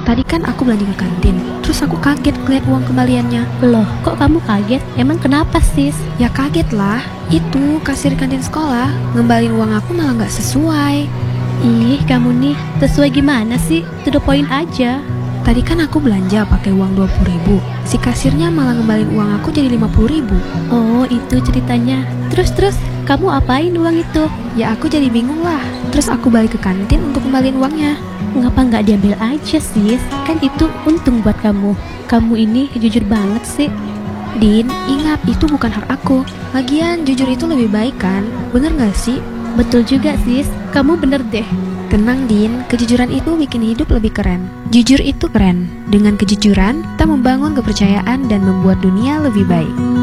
Tadi kan aku belanja ke kantin, terus aku kaget ngeliat uang kembaliannya. Loh, kok kamu kaget? Emang kenapa, sis? Ya kaget lah, itu kasir kantin sekolah ngembalin uang aku malah nggak sesuai. Ih, kamu nih, sesuai gimana sih? To the point aja. Tadi kan aku belanja pakai uang 20.000, si kasirnya malah ngembalin uang aku jadi 50.000. Oh, itu ceritanya. Terus, kamu apain uang itu? Ya aku jadi bingung lah, terus aku balik ke kantin untuk kembaliin uangnya. Ngapa nggak diambil aja, sis? Kan itu untung buat kamu. Kamu ini jujur banget sih. Din, ingat itu bukan hak aku. Lagian jujur itu lebih baik kan, bener gak sih? Betul juga, sis. Kamu bener deh. Tenang Din, kejujuran itu bikin hidup lebih keren. Jujur itu keren. Dengan kejujuran, kita membangun kepercayaan dan membuat dunia lebih baik.